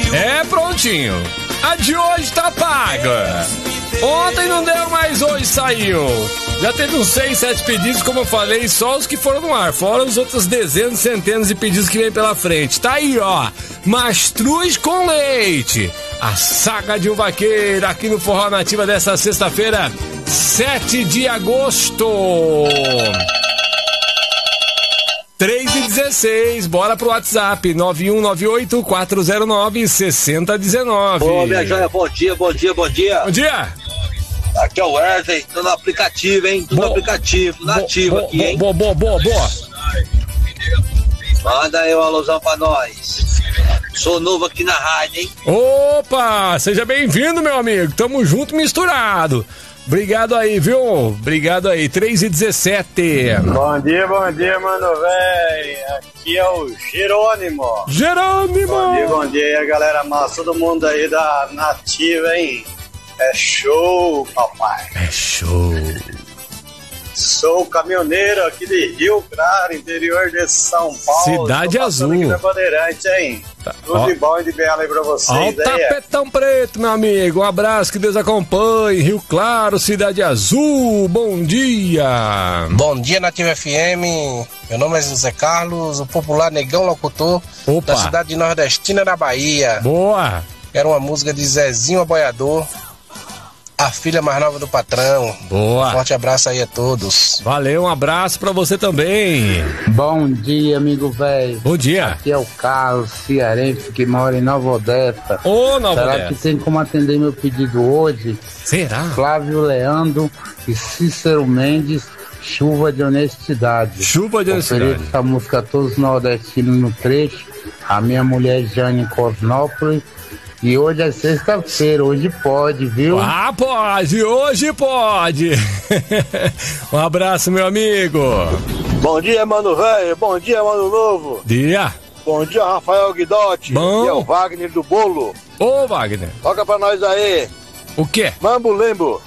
É prontinho. A de hoje tá paga. Ontem não deu, mas hoje saiu. Já teve uns 6, 7 pedidos, como eu falei, só os que foram no ar. Fora os outros dezenas, centenas de pedidos que vem pela frente. Tá aí, ó. Mastruz com leite. A saga de um vaqueiro aqui no Forró Nativa dessa sexta-feira, 7 de agosto. 3h16, bora pro WhatsApp 9198-409-6019. Ô, minha joia, bom dia. Bom dia. Aqui é o Wesley, tô no aplicativo, hein? Tô no aplicativo, nativo aqui, hein? Boa. Manda aí um alusão pra nós. Sou novo aqui na rádio, hein? Opa, seja bem-vindo, meu amigo. Tamo junto, misturado. Obrigado aí, viu? Obrigado aí, 3h17. Bom dia, mano, véi. Aqui é o Jerônimo. Bom dia aí, galera massa, todo mundo aí da Nativa, hein? É show, papai. É show. Sou caminhoneiro aqui de Rio Claro, interior de São Paulo. Cidade Azul. Aqui na Bandeirante, hein? Tá. Tudo de bom e de belo aí pra vocês. Ó o tapetão preto, meu amigo. Um abraço, que Deus acompanhe. Rio Claro, Cidade Azul. Bom dia. Bom dia, Nativa FM. Meu nome é José Carlos, o popular negão locutor da cidade de Nordestina, na Bahia. Boa. Quero uma música de Zezinho Aboiador, a filha mais nova do patrão. Boa. Forte abraço aí a todos. Valeu, um abraço pra você também. Bom dia, amigo velho. Bom dia. Aqui é o Carlos, cearense, que mora em Nova Odessa. Ô, Nova Será Odessa. que tem como atender meu pedido hoje? Será? Flávio Leandro e Cícero Mendes, Chuva de Honestidade. Chuva de Honestidade. Ofereço essa música a todos os nordestinos no trecho. A minha mulher Jane Cosnópolis. E hoje é sexta-feira, hoje pode, viu? Ah, pode, hoje pode. Um abraço, meu amigo. Bom dia, mano velho. Bom dia, mano novo. Dia. Bom dia, Rafael Guidotti. Bom. E é o Wagner do Bolo. Ô, Wagner. Toca pra nós aí. O quê? Mambo Lembo.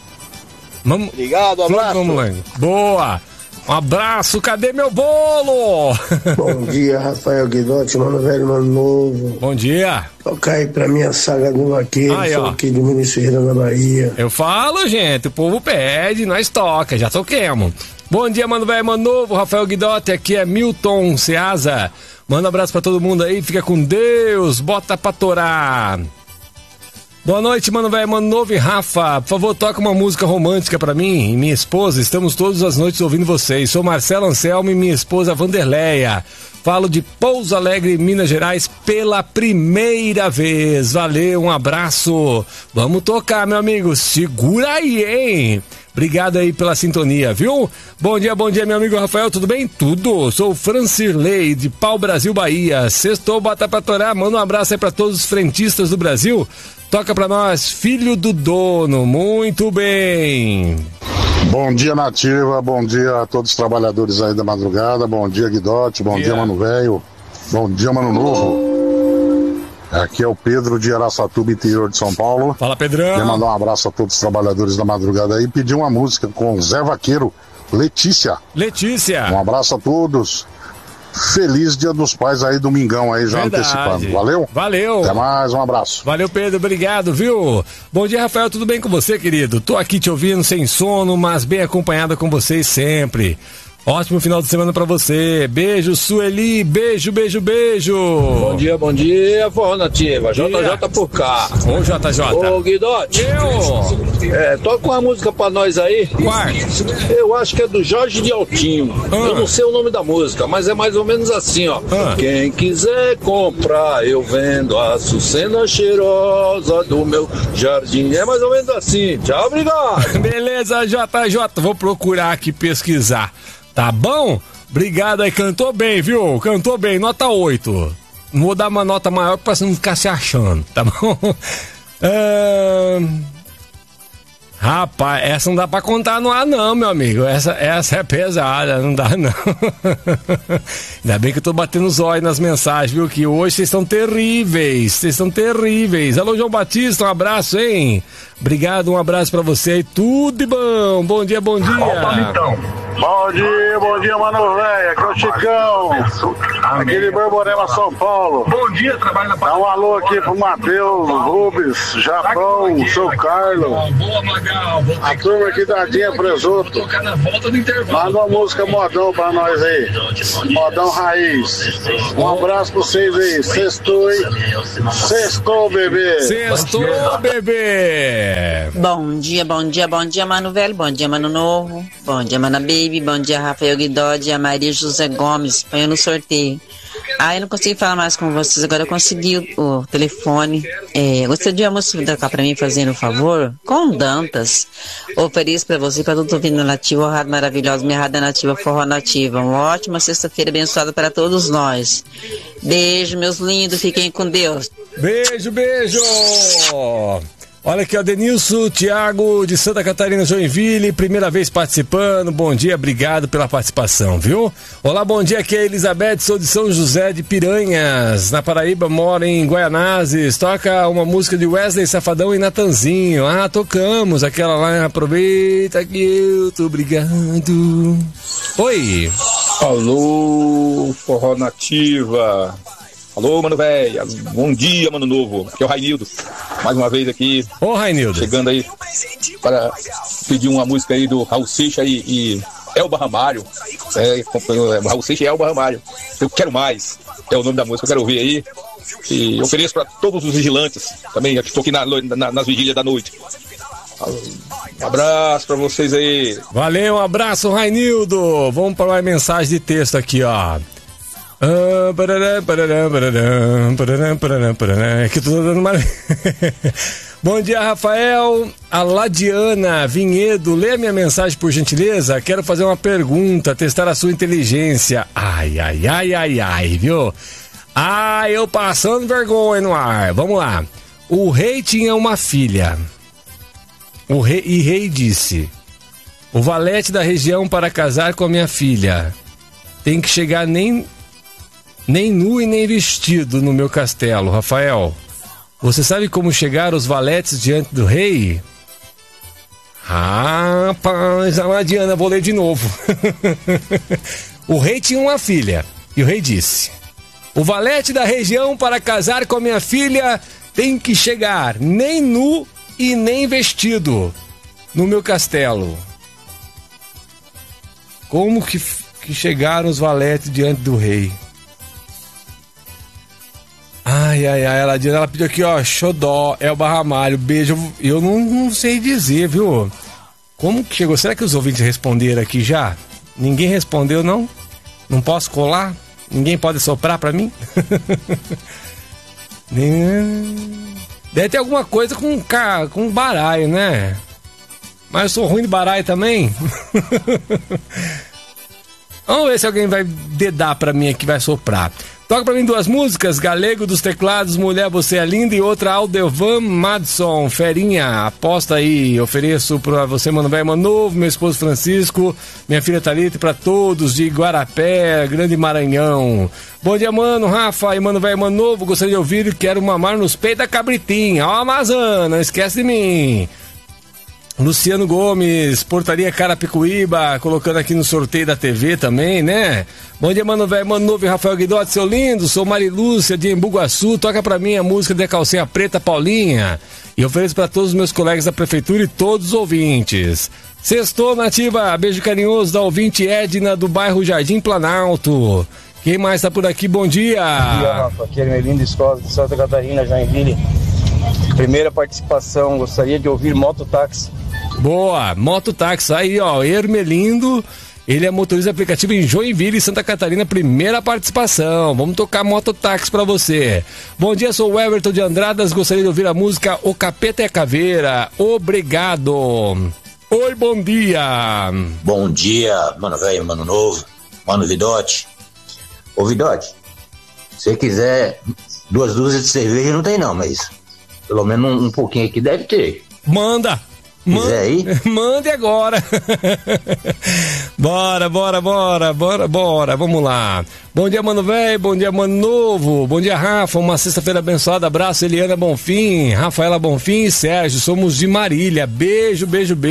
Obrigado, abraço. Boa. Um abraço, cadê meu bolo? Bom dia, Rafael Guidotti, mano velho, mano novo. Bom dia. Toca aí pra minha saga do vaqueiro, aí, sou ó. aqui do Ministério da Bahia. Eu falo, gente, o povo pede, nós toca, já toquemos. Bom dia, mano velho, mano novo, Rafael Guidotti, aqui é Milton Ceasa. Manda um abraço pra todo mundo aí, fica com Deus, bota pra torar. Boa noite, mano velho, mano novo e Rafa. Por favor, toca uma música romântica pra mim e minha esposa. Estamos todas as noites ouvindo vocês. Sou Marcelo Anselmo e minha esposa Vanderleia. Falo de Pouso Alegre, Minas Gerais, pela primeira vez. Valeu, um abraço. Vamos tocar, meu amigo. Segura aí, hein? Obrigado aí pela sintonia, viu? Bom dia, meu amigo Rafael, tudo bem? Tudo. Sou Francirley, de Pau Brasil, Bahia. Sextou, bota pra torar. Manda um abraço aí pra todos os frentistas do Brasil. Toca pra nós, filho do dono. Muito bem. Bom dia, Nativa. Bom dia a todos os trabalhadores aí da madrugada. Bom dia, Guidotti. Bom dia, Mano Velho. Bom dia, Mano Novo. Aqui é o Pedro de Araçatuba, interior de São Paulo. Fala, Pedrão. Quero mandar um abraço a todos os trabalhadores da madrugada aí e pedir uma música com Zé Vaqueiro, Letícia. Um abraço a todos. Feliz Dia dos Pais aí, domingão aí, já antecipando. Valeu. Até mais, um abraço. Valeu, Pedro, obrigado, viu? Bom dia, Rafael, tudo bem com você, querido? Tô aqui te ouvindo sem sono, mas bem acompanhada com vocês sempre. Ótimo final de semana pra você. Beijo, Sueli. Beijo. Bom dia, Forró Nativa. JJ por cá. Ô, JJ. Ô, Guidotti. Toca uma música pra nós aí. Qual? Eu acho que é do Jorge de Altinho. Eu não sei o nome da música, mas é mais ou menos assim, ó. Quem quiser comprar, eu vendo a açucena cheirosa do meu jardim. É mais ou menos assim. Tchau, obrigado. Beleza, JJ. Vou procurar aqui pesquisar. Tá bom? Obrigado aí, cantou bem, viu? Cantou bem, nota 8. Não vou dar uma nota maior pra você não ficar se achando, tá bom? Rapaz, essa não dá pra contar no ar não, meu amigo. Essa é pesada, não dá não. Ainda bem que eu tô batendo os olhos nas mensagens, viu? Que hoje vocês estão terríveis. Alô, João Batista, um abraço, hein? Obrigado, um abraço pra você aí. Tudo de bom. Bom dia. Opa, então. Bom dia, mano, velho. Aqui é o Chicão. Aqui de Borborema, São Paulo. Bom dia, trabalho na Dá um alô aqui pro Matheus, Rubens, Japão, seu Carlos. A turma aqui da Dinha Presunto. Manda uma música modão pra nós aí. Modão raiz. Um abraço pra vocês aí. Sextou, hein? Sextou, bebê. Sextou, bebê. Bom dia, mano velho. Bom dia, mano novo. Bom dia, mana baby. Bom dia, Rafael Guidodi e a Maria José Gomes. Põe no sorteio. Eu não consegui falar mais com vocês, agora eu consegui o telefone. Você de uma música tocar pra mim, fazendo um favor? Com Dantas. Ofereço pra você, pra todo ouvindo nativo, a rádio maravilhosa, minha rádio nativa, forró nativa. Uma ótima sexta-feira abençoada para todos nós. Beijo, meus lindos, fiquem com Deus. Beijo. Olha aqui, ó, Denilson Thiago de Santa Catarina, Joinville, primeira vez participando. Bom dia, obrigado pela participação, viu? Olá, bom dia, aqui é Elizabeth, sou de São José de Piranhas, na Paraíba, moro em Guaianazes. Toca uma música de Wesley Safadão e Natanzinho. Tocamos aquela lá, aproveita que eu tô obrigado. Oi. Alô, forró nativa. Alô, mano velho, bom dia, mano novo. Aqui é o Rainildo, mais uma vez aqui. Ô, Rainildo. Chegando aí para pedir uma música aí do Raul Seixas e Elba Ramalho. Raul Seixas e Elba Ramalho. Eu quero mais, é o nome da música, eu quero ouvir aí. E ofereço para todos os vigilantes, também estou aqui nas vigílias da noite. Um abraço para vocês aí. Valeu, um abraço, Rainildo. Vamos para uma mensagem de texto aqui, ó. Que tô dando uma... Bom dia, Rafael. A Ladiana Vinhedo, lê a minha mensagem por gentileza. Quero fazer uma pergunta, testar a sua inteligência. Ai, viu? Eu passando vergonha no ar. Vamos lá. O rei tinha uma filha. O rei disse: o valete da região para casar com a minha filha tem que chegar nem nu e nem vestido no meu castelo. Rafael, você sabe como chegar os valetes diante do rei? Rapaz, a Diana, vou ler de novo. O rei tinha uma filha e o rei disse: o valete da região para casar com a minha filha tem que chegar nem nu e nem vestido no meu castelo. Como que chegaram os valetes diante do rei? Ela pediu aqui, ó, xodó, Elba Ramalho, beijo. Eu não sei dizer, viu? Como que chegou? Será que os ouvintes responderam aqui já? Ninguém respondeu, não? Não posso colar? Ninguém pode soprar pra mim? Deve ter alguma coisa com baralho, né? Mas eu sou ruim de baralho também. Vamos ver se alguém vai dedar pra mim aqui, vai soprar. Toca pra mim duas músicas, Galego dos Teclados, Mulher Você é Linda, e outra Aldevan Madson, Ferinha, aposta aí, ofereço pra você, mano velho, mano novo, meu esposo Francisco, minha filha Thalita, e pra todos de Guarapé, Grande Maranhão. Bom dia, mano, Rafa e mano velho, mano novo, gostaria de ouvir e quero mamar nos peitos da cabritinha, ó, Amazã, não esquece de mim. Luciano Gomes, Portaria Carapicuíba, colocando aqui no sorteio da TV também, né? Bom dia, mano velho, mano novo e Rafael Guidotti, seu lindo, sou Marilúcia de Embu-Guaçu, toca pra mim a música de Calcinha Preta Paulinha e ofereço pra todos os meus colegas da prefeitura e todos os ouvintes. Sextou, nativa, beijo carinhoso da ouvinte Edna do bairro Jardim Planalto. Quem mais tá por aqui? Bom dia. Bom dia, Rafa, aqui é Ermelindo Escola de Santa Catarina, Joinville. Primeira participação, gostaria de ouvir Mototáxi. Boa, Mototáxi, aí ó, Ermelindo, ele é motorista aplicativo em Joinville, Santa Catarina, primeira participação, vamos tocar Mototáxi pra você. Bom dia, sou o Everton de Andradas, gostaria de ouvir a música O Capeta é Caveira, obrigado. Oi, bom dia. Bom dia, mano velho, mano novo, mano Vidote. Ô Vidote, se você quiser 2 dúzias de cerveja não tem não, mas pelo menos um pouquinho aqui deve ter. Manda. Quiser aí? Mande agora. Bora. Vamos lá. Bom dia, mano velho. Bom dia, mano novo. Bom dia, Rafa. Uma sexta-feira abençoada. Abraço, Eliana Bonfim, Rafaela Bonfim e Sérgio. Somos de Marília. Beijo.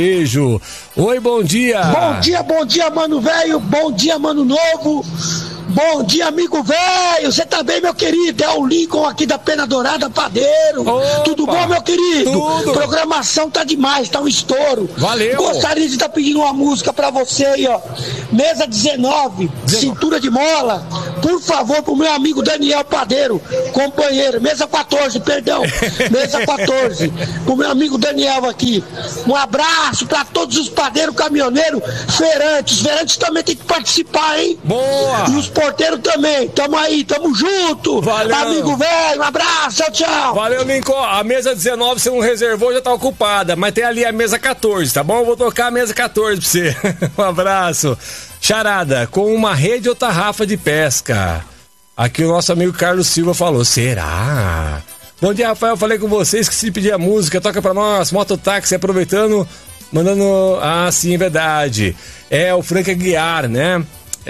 Oi, bom dia. Bom dia, mano velho. Bom dia, mano novo. Bom dia, amigo velho. Você tá bem, meu querido? É o Lincoln aqui da Pena Dourada, padeiro. Opa, tudo bom, meu querido? Tudo. Programação tá demais, tá um estouro. Valeu. Gostaria de estar pedindo uma música pra você aí, ó. Mesa 19, Cintura de Mola. Por favor, pro meu amigo Daniel Padeiro, companheiro. Mesa 14, perdão. Mesa 14. Pro meu amigo Daniel aqui. Um abraço pra todos os padeiros, caminhoneiros, feirantes. Os feirantes também tem que participar, hein? Boa. E os porteiros também. Tamo aí, tamo junto. Valeu. Amigo velho, um abraço, tchau. Valeu, Lincoln. A mesa 19 você não reservou, já tá ocupada. Mas tem ali a mesa 14, tá bom? Eu vou tocar a mesa 14 pra você. Um abraço. Charada, com uma rede ou tarrafa de pesca. Aqui o nosso amigo Carlos Silva falou, será? Bom dia, Rafael, falei com vocês que se pedir a música, toca pra nós, mototáxi, aproveitando, mandando, sim, verdade. É o Frank Aguiar, né?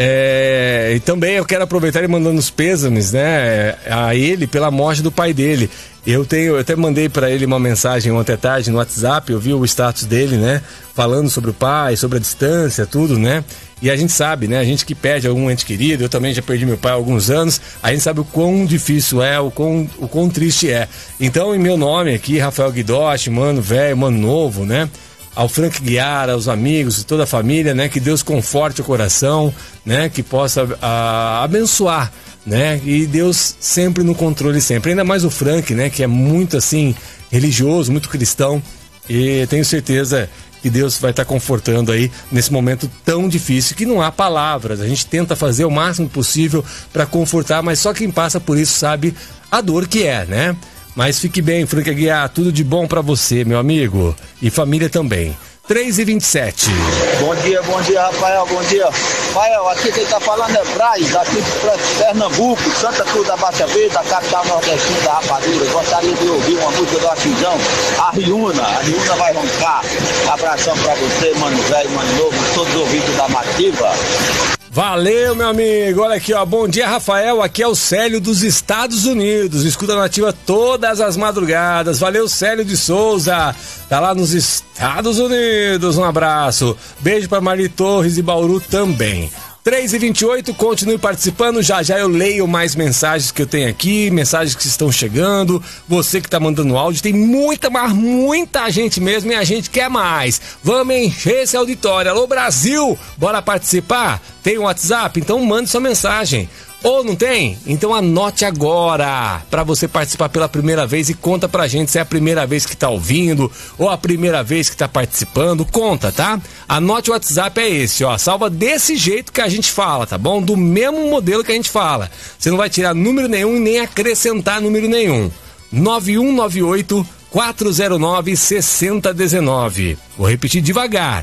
E também eu quero aproveitar e mandando os pêsames, né, a ele pela morte do pai dele. Eu até mandei para ele uma mensagem ontem à tarde no WhatsApp, eu vi o status dele, né, falando sobre o pai, sobre a distância, tudo, né? E a gente sabe, né, a gente que perde algum ente querido, eu também já perdi meu pai há alguns anos, a gente sabe o quão difícil é, o quão triste é. Então, em meu nome aqui, Rafael Guidotti, mano velho, mano novo, né? Ao Frank Guiara, aos amigos, toda a família, né? Que Deus conforte o coração, né? Que possa abençoar, né? E Deus sempre no controle, sempre. Ainda mais o Frank, né? Que é muito, assim, religioso, muito cristão. E tenho certeza que Deus vai estar confortando aí nesse momento tão difícil, que não há palavras. A gente tenta fazer o máximo possível para confortar, mas só quem passa por isso sabe a dor que é, né? Mas fique bem, Frank Aguiar, tudo de bom pra você, meu amigo. E família também. 3h27. Bom dia, Rafael, bom dia. Rafael, aqui quem tá falando é Braz, aqui de Pernambuco, Santa Cruz da Baixa Verde, da capital nordestina da Rapadura. Gostaria de ouvir uma música do Artizão, a Riuna vai roncar. Abração pra você, mano velho, mano novo, todos os ouvintes da Nativa. Valeu, meu amigo. Olha aqui, ó. Bom dia, Rafael. Aqui é o Célio dos Estados Unidos. Escuta a Nativa todas as madrugadas. Valeu, Célio de Souza. Tá lá nos Estados Unidos. Um abraço. Beijo pra Mari Torres e Bauru também. 3h28, continue participando, já eu leio mais mensagens que eu tenho aqui, mensagens que estão chegando, você que tá mandando áudio, tem muita gente mesmo e a gente quer mais. Vamos encher esse auditório. Alô, Brasil, bora participar? Tem um WhatsApp? Então mande sua mensagem. Ou não tem? Então anote agora para você participar pela primeira vez e conta pra gente se é a primeira vez que tá ouvindo ou a primeira vez que tá participando. Conta, tá? Anote o WhatsApp, é esse, ó. Salva desse jeito que a gente fala, tá bom? Do mesmo modelo que a gente fala. Você não vai tirar número nenhum e nem acrescentar número nenhum. 9198-409-6019. Vou repetir devagar.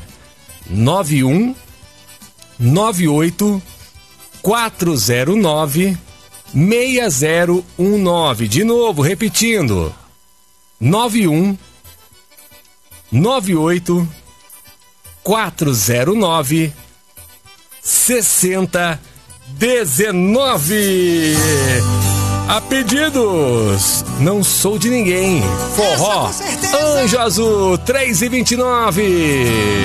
9198-409-6019. De novo, repetindo. 9198-409-6019. A pedidos, não sou de ninguém. Forró, Anjo Azul, 3h29.